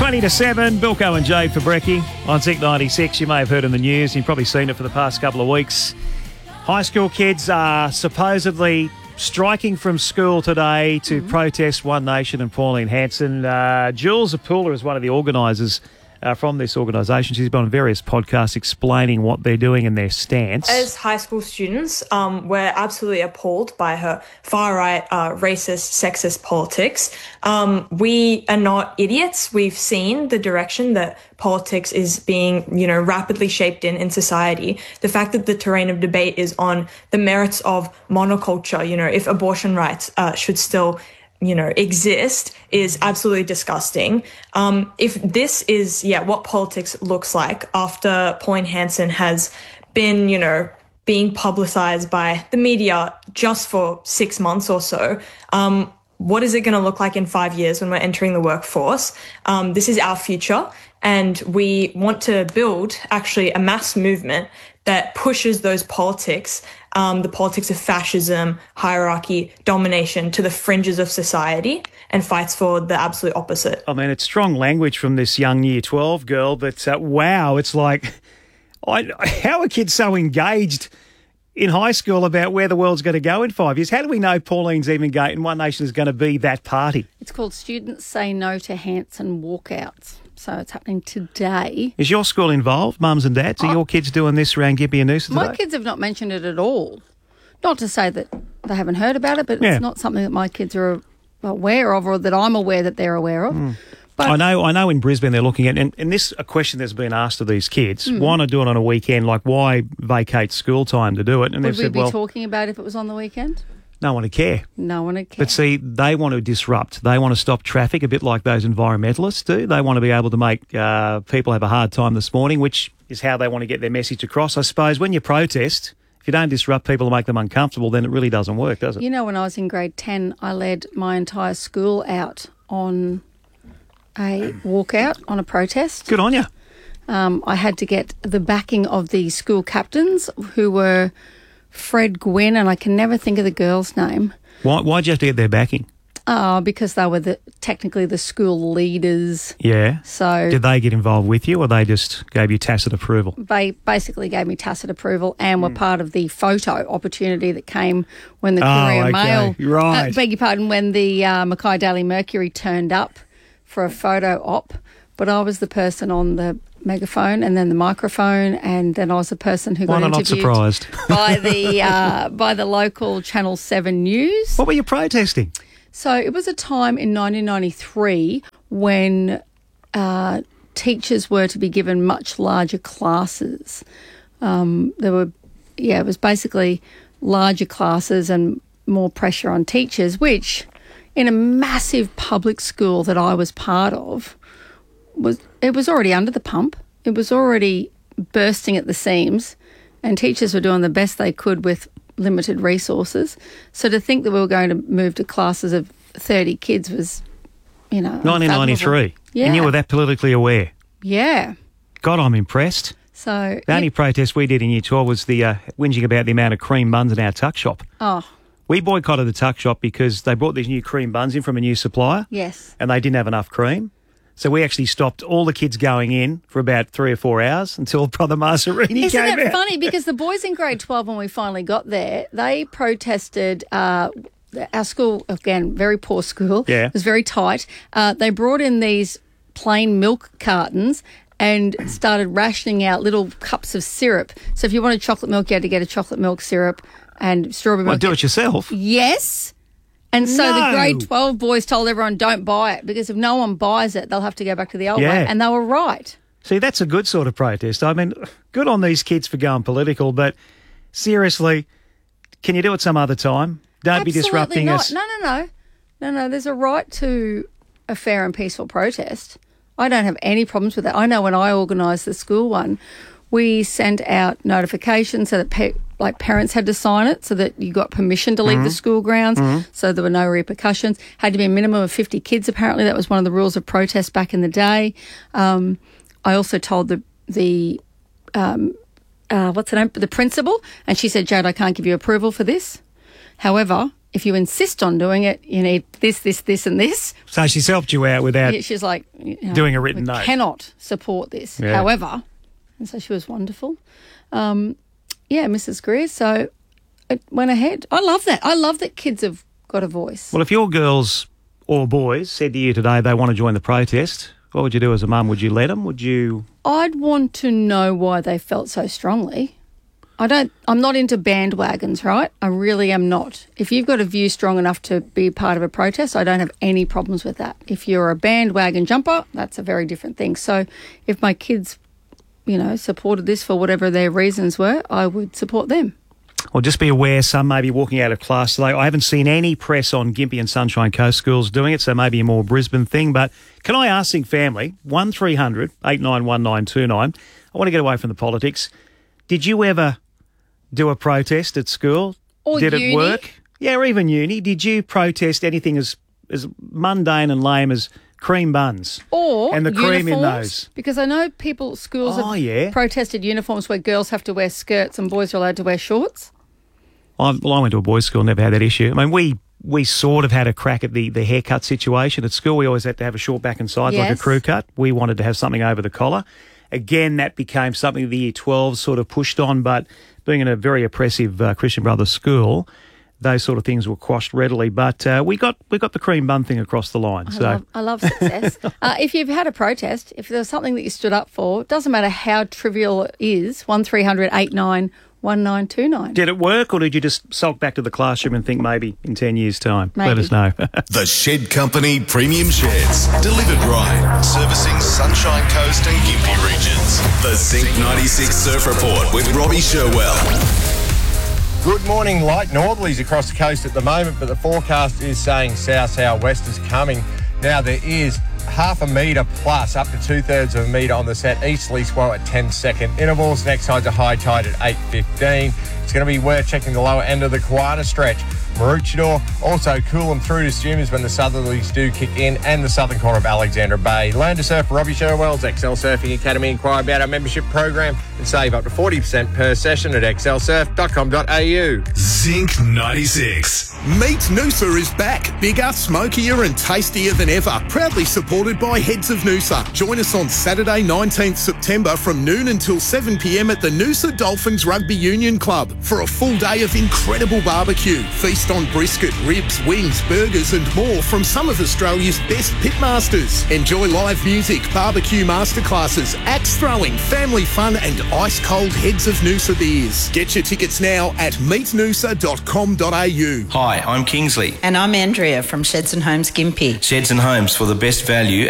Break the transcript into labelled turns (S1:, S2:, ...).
S1: 20 to 7, Bilko and Jade for Brekkie on Zik 96. You may have heard in the news, you've probably seen it for the past couple of weeks. High school kids are supposedly striking from school today to protest One Nation and Pauline Hanson. Jules Apula is one of the organisers from this organisation. She's been on various podcasts explaining what they're doing and their stance.
S2: As high school students, we're absolutely appalled by her far-right, racist, sexist politics. We are not idiots. We've seen the direction that politics is being, rapidly shaped in society. The fact that the terrain of debate is on the merits of monoculture, if abortion rights should still exist is absolutely disgusting. If this is, what politics looks like after Pauline Hanson has been, being publicised by the media just for 6 months or so, what is it going to look like in 5 years when we're entering the workforce? This is our future, and we want to build actually a mass movement that pushes those politics, the politics of fascism, hierarchy, domination to the fringes of society and fights for the absolute opposite.
S1: I mean, it's strong language from this young Year 12 girl, but wow, it's like, how are kids so engaged in high school about where the world's going to go in 5 years? How do we know Pauline's even going and One Nation is going to be that party?
S3: It's called Students Say No to Hanson Walkouts. So it's happening today.
S1: Is your school involved, mums and dads? Are your kids doing this around Gippy and Noosa today?
S3: My kids have not mentioned it at all. Not to say that they haven't heard about it, but it's not something that my kids are aware of or that I'm aware that they're aware of. But
S1: I know in Brisbane they're looking at, and this a question that's been asked of these kids, why not do it on a weekend? Like, why vacate school time to do it? And
S3: would
S1: they've
S3: we
S1: said,
S3: be talking about if it was on the weekend?
S1: no one would care.
S3: No one would care.
S1: But see, they want to disrupt. They want to stop traffic, a bit like those environmentalists do. They want to be able to make people have a hard time this morning, which is how they want to get their message across. I suppose when you protest, if you don't disrupt people and make them uncomfortable, then it really doesn't work, does it?
S3: When I was in grade 10, I led my entire school out on a walkout, on a protest.
S1: Good on you.
S3: I had to get the backing of the school captains, who were Fred Gwynn, and I can never think of the girl's name.
S1: Why'd you have to get their backing?
S3: Because they were technically the school leaders.
S1: Yeah.
S3: So
S1: did they get involved with you, or they just gave you tacit approval?
S3: They basically gave me tacit approval and were part of the photo opportunity that came when the Courier Mail,
S1: right.
S3: beg your pardon, when the Mackay Daily Mercury turned up for a photo op. But I was the person on the megaphone and then the microphone, and then I was the person who got interviewed
S1: not surprised.
S3: by the local Channel 7 News.
S1: What were you protesting?
S3: So it was a time in 1993 when teachers were to be given much larger classes. It was basically larger classes and more pressure on teachers, which in a massive public school that I was part of, it was already under the pump. It was already bursting at the seams, and teachers were doing the best they could with limited resources. So to think that we were going to move to classes of 30 kids was,
S1: 1993.
S3: Yeah.
S1: And you were that politically aware.
S3: Yeah.
S1: God, I'm impressed.
S3: So
S1: the only protest we did in Year 12 was the whinging about the amount of cream buns in our tuck shop.
S3: Oh.
S1: We boycotted the tuck shop because they brought these new cream buns in from a new supplier.
S3: Yes.
S1: And they didn't have enough cream. So we actually stopped all the kids going in for about 3 or 4 hours until Brother Marzarini came out.
S3: Isn't it funny? Because the boys in grade 12, when we finally got there, they protested our school, again, very poor school.
S1: Yeah.
S3: It was very tight. They brought in these plain milk cartons and started rationing out little cups of syrup. So if you wanted chocolate milk, you had to get a chocolate milk syrup and strawberry milk.
S1: Well, do it yourself?
S3: Yes. And so the grade 12 boys told everyone, don't buy it, because if no one buys it, they'll have to go back to the old way. And they were right.
S1: See, that's a good sort of protest. I mean, good on these kids for going political, but seriously, can you do it some other time? Don't be disrupting us.
S3: No. There's a right to a fair and peaceful protest. I don't have any problems with that. I know when I organised the school one, we sent out notifications so that parents had to sign it so that you got permission to leave the school grounds, so there were no repercussions. Had to be a minimum of 50 kids, apparently. That was one of the rules of protest back in the day. I also told the what's her name? The principal, and she said, Jade, I can't give you approval for this. However, if you insist on doing it, you need this, this, this and this.
S1: So she's helped you out without
S3: She's like,
S1: doing a written
S3: we
S1: note.
S3: Cannot support this.
S1: Yeah.
S3: However, and so she was wonderful. Mrs. Greer. So it went ahead. I love that. I love that kids have got a voice.
S1: Well, if your girls or boys said to you today they want to join the protest, what would you do as a mum? Would you let them? Would you?
S3: I'd want to know why they felt so strongly. I'm not into bandwagons, right? I really am not. If you've got a view strong enough to be part of a protest, I don't have any problems with that. If you're a bandwagon jumper, that's a very different thing. So if my kids, supported this for whatever their reasons were, I would support them.
S1: Well, just be aware some may be walking out of class today. I haven't seen any press on Gympie and Sunshine Coast schools doing it, so maybe a more Brisbane thing. But can I ask Sync Family, 1300 891929, I want to get away from the politics. Did you ever do a protest at school?
S3: Or
S1: Did
S3: uni?
S1: it work? Yeah, or even uni. Did you protest anything as mundane and lame as cream buns?
S3: Or
S1: and the cream in
S3: uniforms?
S1: those?
S3: Because I know schools have protested uniforms where girls have to wear skirts and boys are allowed to wear shorts.
S1: I went to a boys' school, never had that issue. I mean, we sort of had a crack at the haircut situation. At school, we always had to have a short back and sides like a crew cut. We wanted to have something over the collar. Again, that became something the Year 12 sort of pushed on, but being in a very oppressive Christian Brothers school, those sort of things were quashed readily. But we got the cream bun thing across the line.
S3: I love success. If you've had a protest, if there's something that you stood up for, it doesn't matter how trivial it is, 1300 891929.
S1: Did it work, or did you just sulk back to the classroom and think maybe in 10 years' time?
S3: Maybe.
S1: Let us know.
S4: The Shed Company Premium Sheds. Delivered right. Servicing Sunshine Coast and Gympie regions. The Zinc 96 Surf Report with Robbie Sherwell.
S5: Good morning. Light northerlies across the coast at the moment, but the forecast is saying south-southwest is coming. Now, there is half a metre plus up to 2/3 of a metre on the set easterly swell at 10-second intervals. Next tide's a high tide at 8:15. It's going to be worth checking the lower end of the Kiwana stretch. Maroochydore, also Coolum through to Stumas when the southerlies do kick in, and the southern corner of Alexandra Bay. Learn to surf Robbie Sherwell's XL Surfing Academy. Inquire about our membership program and save up to 40% per session at xlsurf.com.au.
S4: Zinc 96. Meat Noosa is back. Bigger, smokier and tastier than ever. Proudly supported by Heads of Noosa. Join us on Saturday 19th September from noon until 7 p.m. at the Noosa Dolphins Rugby Union Club for a full day of incredible barbecue. Feast on brisket, ribs, wings, burgers and more from some of Australia's best pitmasters. Enjoy live music, barbecue masterclasses, axe throwing, family fun and ice-cold Heads of Noosa beers. Get your tickets now at meetnoosa.com.au.
S6: Hi, I'm Kingsley.
S7: And I'm Andrea from Sheds and Homes Gympie.
S6: Sheds and Homes for the best value